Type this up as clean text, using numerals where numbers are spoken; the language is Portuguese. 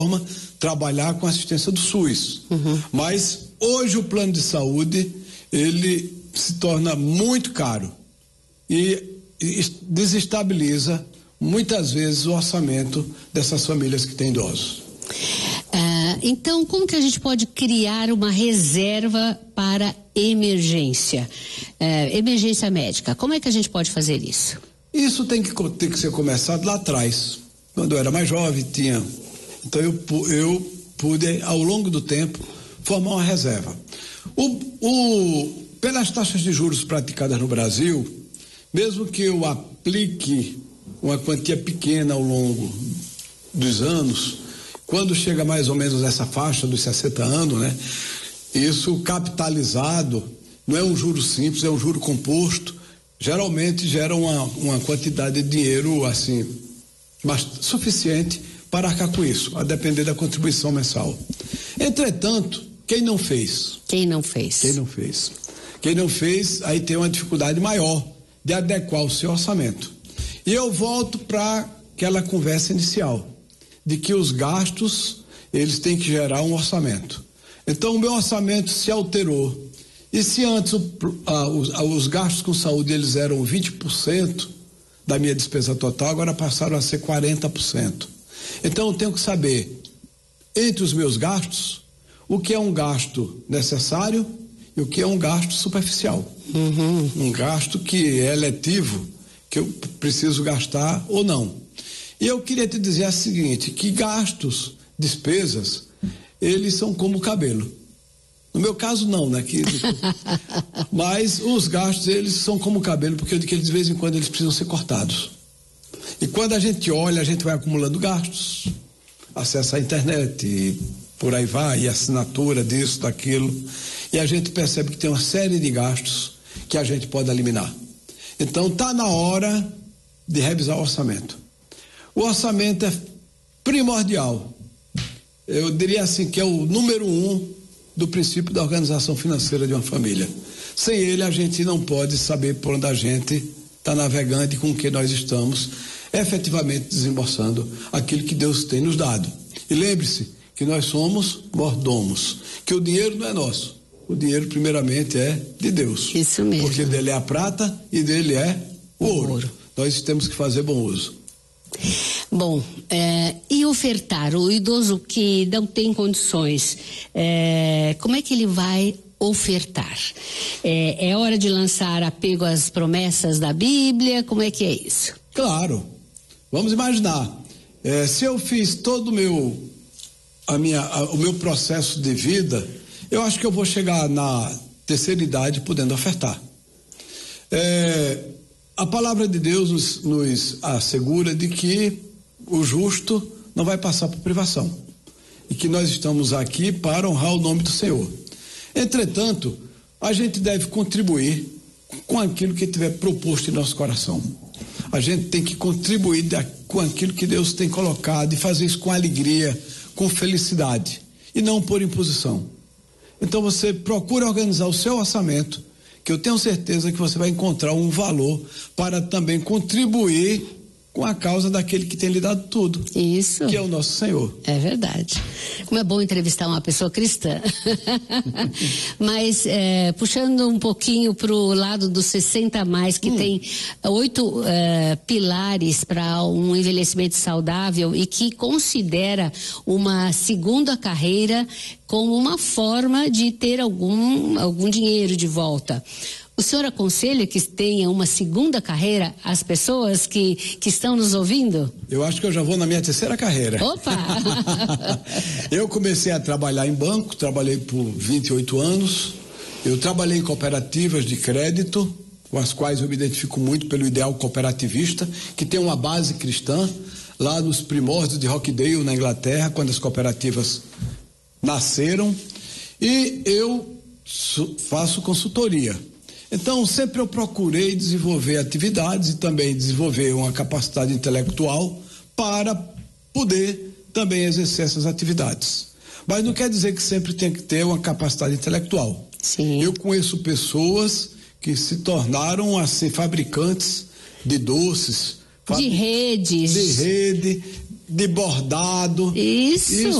trabalhar com a assistência do SUS. Mas hoje o plano de saúde, ele se torna muito caro e desestabiliza muitas vezes o orçamento dessas famílias que têm idosos. Então, como que a gente pode criar uma reserva para emergência? Emergência médica, como é que a gente pode fazer isso? Isso tem que ser começado lá atrás. Quando eu era mais jovem, então eu pude, ao longo do tempo, formar uma reserva. Pelas taxas de juros praticadas no Brasil, mesmo que eu aplique uma quantia pequena ao longo dos anos, quando chega mais ou menos nessa faixa dos 60 anos, né? Isso capitalizado, não é um juro simples, é um juro composto, geralmente gera uma quantidade de dinheiro assim, suficiente para arcar com isso, a depender da contribuição mensal. Entretanto, quem não fez, aí tem uma dificuldade maior de adequar o seu orçamento. E eu volto para aquela conversa inicial, de que os gastos, eles têm que gerar um orçamento. Então, o meu orçamento se alterou. E se antes os gastos com saúde, eles eram 20% da minha despesa total, agora passaram a ser 40%. Então, eu tenho que saber, entre os meus gastos, o que é um gasto necessário e o que é um gasto superficial. Um gasto que é eletivo, que eu preciso gastar ou não. E eu queria te dizer o seguinte, que gastos, despesas, eles são como o cabelo. No meu caso não, né? Mas os gastos, eles são como o cabelo, porque de vez em quando eles precisam ser cortados. E quando a gente olha, a gente vai acumulando gastos, acesso à internet, e por aí vai, e assinatura disso, daquilo, e a gente percebe que tem uma série de gastos que a gente pode eliminar. Então está na hora de revisar o orçamento. O orçamento é primordial. Eu diria assim que é o número 1 do princípio da organização financeira de uma família. Sem ele, a gente não pode saber por onde a gente está navegando e com o que nós estamos efetivamente desembolsando aquilo que Deus tem nos dado. E lembre-se que nós somos mordomos, que o dinheiro não é nosso. O dinheiro, primeiramente, é de Deus. Isso mesmo. Porque dele é a prata e dele é o ouro. Nós temos que fazer bom uso. Bom, e ofertar? O idoso que não tem condições, como é que ele vai ofertar? É hora de lançar apego às promessas da Bíblia? Como é que é isso? Claro. Vamos imaginar. Se eu fiz todo o meu processo de vida, eu acho que eu vou chegar na terceira idade podendo ofertar. A palavra de Deus nos assegura de que o justo não vai passar por privação e que nós estamos aqui para honrar o nome do Senhor. Entretanto, a gente deve contribuir com aquilo que tiver proposto em nosso coração. A gente tem que contribuir com aquilo que Deus tem colocado e fazer isso com alegria, com felicidade e não por imposição. Então você procura organizar o seu orçamento, que eu tenho certeza que você vai encontrar um valor para também contribuir com a causa daquele que tem lhe dado tudo. Isso. Que é o nosso Senhor. É verdade. Como é bom entrevistar uma pessoa cristã. Mas, puxando um pouquinho para o lado dos 60 a mais, que tem 8 pilares para um envelhecimento saudável e que considera uma segunda carreira como uma forma de ter algum dinheiro de volta. O senhor aconselha que tenha uma segunda carreira as pessoas que estão nos ouvindo? Eu acho que eu já vou na minha terceira carreira. Opa! Eu comecei a trabalhar em banco, trabalhei por 28 anos. Eu trabalhei em cooperativas de crédito, com as quais eu me identifico muito pelo ideal cooperativista, que tem uma base cristã, lá nos primórdios de Rochdale, na Inglaterra, quando as cooperativas nasceram. E eu faço consultoria. Então, sempre eu procurei desenvolver atividades e também desenvolver uma capacidade intelectual para poder também exercer essas atividades. Mas não quer dizer que sempre tem que ter uma capacidade intelectual. Sim. Eu conheço pessoas que se tornaram, assim, fabricantes de doces. De redes. De rede, de bordado. Isso.